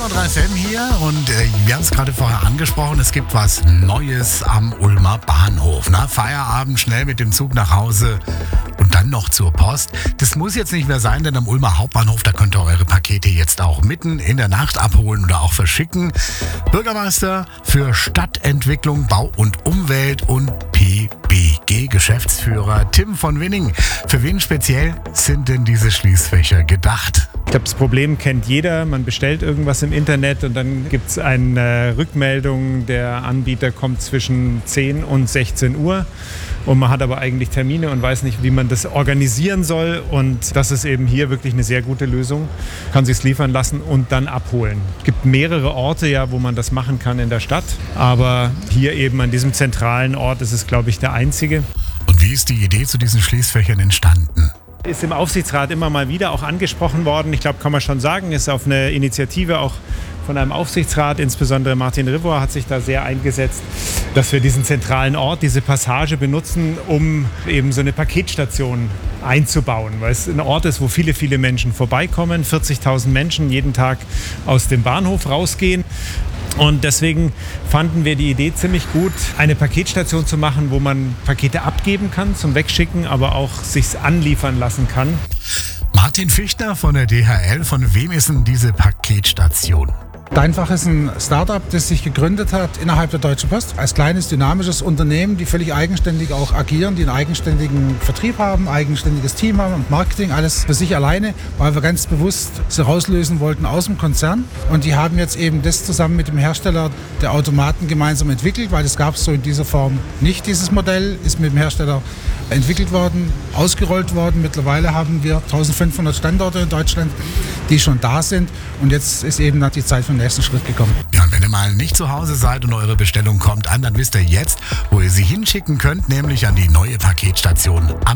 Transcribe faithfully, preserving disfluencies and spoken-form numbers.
Nord drei F M hier und äh, wir haben es gerade vorher angesprochen, es gibt was Neues am Ulmer Bahnhof. Na, Feierabend, schnell mit dem Zug nach Hause und dann noch zur Post. Das muss jetzt nicht mehr sein, denn am Ulmer Hauptbahnhof, da könnt ihr eure Pakete jetzt auch mitten in der Nacht abholen oder auch verschicken. Bürgermeister für Stadtentwicklung, Bau und Umwelt und P B G-Geschäftsführer Tim von Winning. Für wen speziell sind denn diese Schließfächer gedacht? Ich glaube, das Problem kennt jeder. Man bestellt irgendwas im Internet und dann gibt es eine Rückmeldung, der Anbieter kommt zwischen zehn und sechzehn Uhr und man hat aber eigentlich Termine und weiß nicht, wie man das organisieren soll. Und das ist eben hier wirklich eine sehr gute Lösung. Kann sich es liefern lassen und dann abholen. Es gibt mehrere Orte, ja, wo man das machen kann in der Stadt. Aber hier eben an diesem zentralen Ort ist es, glaube ich, der einzige. Und wie ist die Idee zu diesen Schließfächern entstanden? Ist im Aufsichtsrat immer mal wieder auch angesprochen worden. Ich glaube, kann man schon sagen, ist auf eine Initiative auch von einem Aufsichtsrat, insbesondere Martin Rivor hat sich da sehr eingesetzt, dass wir diesen zentralen Ort, diese Passage benutzen, um eben so eine Paketstation einzubauen, weil es ein Ort ist, wo viele, viele Menschen vorbeikommen, vierzigtausend Menschen jeden Tag aus dem Bahnhof rausgehen. Und deswegen fanden wir die Idee ziemlich gut, eine Paketstation zu machen, wo man Pakete abgeben kann zum Wegschicken, aber auch sich's anliefern lassen kann. Martin Fichtner von der D H L, von wem ist denn diese Paketstation? Deinfach ist ein Startup, das sich gegründet hat innerhalb der Deutschen Post. Als kleines, dynamisches Unternehmen, die völlig eigenständig auch agieren, die einen eigenständigen Vertrieb haben, eigenständiges Team haben und Marketing, alles für sich alleine, weil wir ganz bewusst sie rauslösen wollten aus dem Konzern. Und die haben jetzt eben das zusammen mit dem Hersteller der Automaten gemeinsam entwickelt, weil das gab es so in dieser Form nicht. Dieses Modell ist mit dem Hersteller entwickelt worden, ausgerollt worden. Mittlerweile haben wir eintausendfünfhundert Standorte in Deutschland, die schon da sind. Und jetzt ist eben die Zeit für den nächsten Schritt gekommen. Ja, und wenn ihr mal nicht zu Hause seid und eure Bestellung kommt an, dann wisst ihr jetzt, wo ihr sie hinschicken könnt, nämlich an die neue Paketstation